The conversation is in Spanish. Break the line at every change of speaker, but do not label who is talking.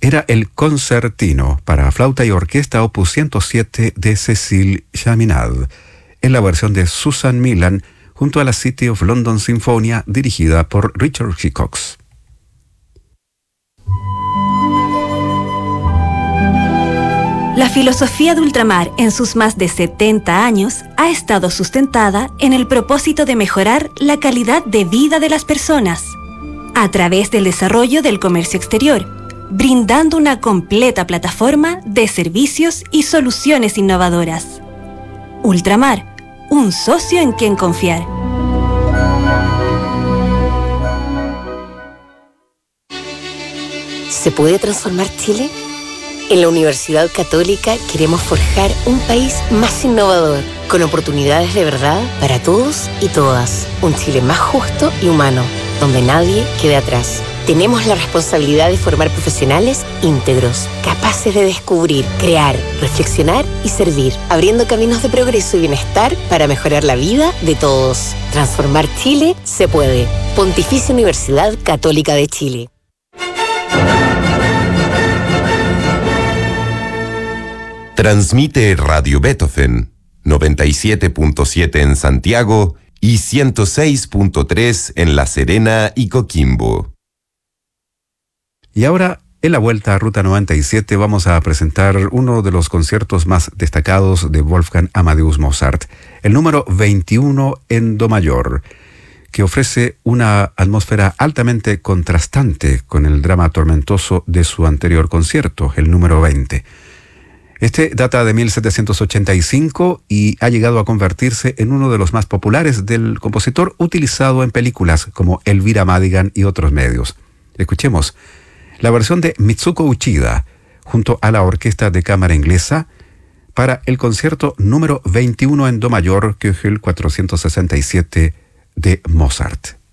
era el concertino para flauta y orquesta opus 107 de Cécile Chaminade, en la versión de Susan Milan junto a la City of London Sinfonia dirigida por Richard Hickox.
La filosofía de ultramar en sus más de 70 años ha estado sustentada en el propósito de mejorar la calidad de vida de las personas a través del desarrollo del comercio exterior, brindando una completa plataforma de servicios y soluciones innovadoras. Ultramar, un socio en quien confiar.
¿Se puede transformar Chile? En la Universidad Católica queremos forjar un país más innovador, con oportunidades de verdad para todos y todas. Un Chile más justo y humano, donde nadie quede atrás. Tenemos la responsabilidad de formar profesionales íntegros, capaces de descubrir, crear, reflexionar y servir, abriendo caminos de progreso y bienestar para mejorar la vida de todos. Transformar Chile se puede. Pontificia Universidad Católica de Chile.
Transmite Radio Beethoven, 97.7 en Santiago y 106.3 en La Serena y Coquimbo.
Y ahora, en la vuelta a Ruta 97, vamos a presentar uno de los conciertos más destacados de Wolfgang Amadeus Mozart, el número 21 en Do mayor, que ofrece una atmósfera altamente contrastante con el drama tormentoso de su anterior concierto, el número 20. Este data de 1785 y ha llegado a convertirse en uno de los más populares del compositor, utilizado en películas como Elvira Madigan y otros medios. Escuchemos la versión de Mitsuko Uchida junto a la Orquesta de Cámara Inglesa para el concierto número 21 en Do mayor, Köchel 467 de Mozart.